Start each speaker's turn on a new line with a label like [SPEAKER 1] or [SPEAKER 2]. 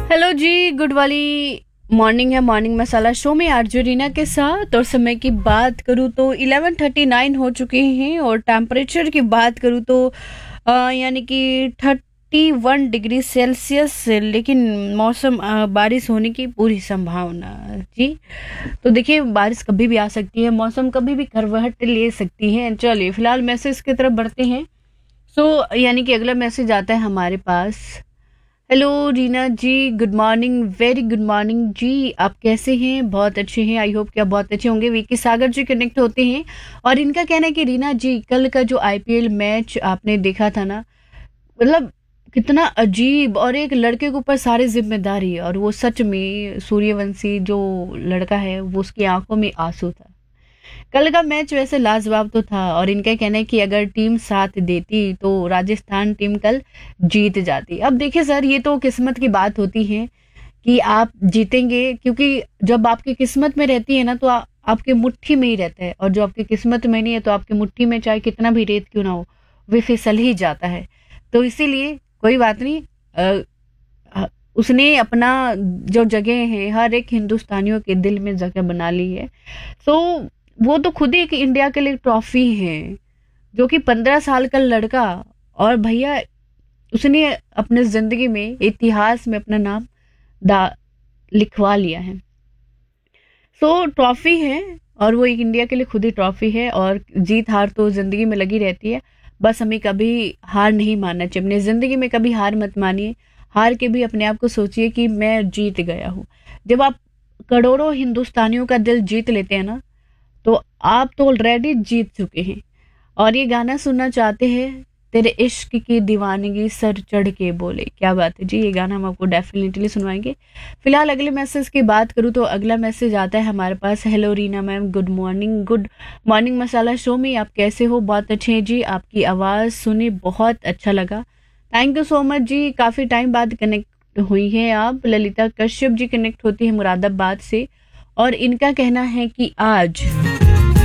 [SPEAKER 1] Hello जी, good वाली morning है। Morning मसाला show में आरजे रीना के साथ। और समय की बात करूँ तो 11:39 हो चुके हैं। और टेम्परेचर की बात करूँ तो यानी कि 31 डिग्री सेल्सियस। लेकिन मौसम बारिश होने की पूरी संभावना जी। तो देखिए, बारिश कभी भी आ सकती है, मौसम कभी भी करवट ले सकती है। चलिए फिलहाल मैसेज की तरफ बढ़ते हैं। यानी कि अगला मैसेज आता है हमारे पास। हेलो रीना जी, good morning, very good morning जी। आप कैसे हैं? बहुत अच्छे हैं। आई होप कि आप बहुत अच्छे होंगे। विकी सागर जी कनेक्ट होते हैं और इनका कहना है कि रीना जी, कल का जो आईपीएल मैच आपने देखा था ना, मतलब कितना अजीब, और एक लड़के के ऊपर सारी जिम्मेदारी। और वो सच में सूर्यवंशी जो लड़का है, वो उसकी आंखों में आंसू था। कल का मैच वैसे लाजवाब तो था और इनका कहना है कि अगर टीम साथ देती तो राजस्थान टीम कल जीत जाती। अब देखिए सर, ये तो किस्मत की बात होती है कि आप जीतेंगे, क्योंकि जब आपकी किस्मत में रहती है ना तो आपके मुट्ठी में ही रहता है। और जो आपकी किस्मत में नहीं है तो आपकी मुट्ठी में चाहे कितना भी रेत क्यों ना हो, वे फिसल ही जाता है। तो इसीलिए कोई बात नहीं। अ, उसने अपना जो जगह है हर एक हिंदुस्तानियों के दिल में जगह बना ली है। सो वो तो खुद ही एक इंडिया के लिए ट्रॉफी है, जो कि 15 साल का लड़का। और भैया, उसने अपने जिंदगी में इतिहास में अपना नाम दा लिखवा लिया है। सो ट्रॉफी है, और वो एक इंडिया के लिए खुद ही ट्रॉफी है। और जीत हार तो जिंदगी में लगी रहती है। बस हमें कभी हार नहीं मानना चाहिए। अपनी जिंदगी में कभी हार मत मानिए। हार के भी अपने आप को सोचिए कि मैं जीत गया हूँ। जब आप करोड़ों हिंदुस्तानियों का दिल जीत लेते हैं ना, तो आप तो ऑलरेडी जीत चुके हैं। और ये गाना सुनना चाहते हैं, तेरे इश्क की दीवानगी सर चढ़ के बोले। क्या बात है जी, ये गाना हम आपको डेफिनेटली सुनवाएंगे। फिलहाल अगले मैसेज की बात करूँ तो अगला मैसेज आता है हमारे पास। Hello Reena ma'am, good morning. Good morning मसाला शो में आप कैसे हो? बहुत अच्छे हैं जी। आपकी आवाज़ सुनी बहुत अच्छा लगा। थैंक यू सो मच जी। काफ़ी टाइम बाद कनेक्ट हुई हैं आप। ललिता कश्यप जी कनेक्ट होती है मुरादाबाद से और इनका कहना है कि आज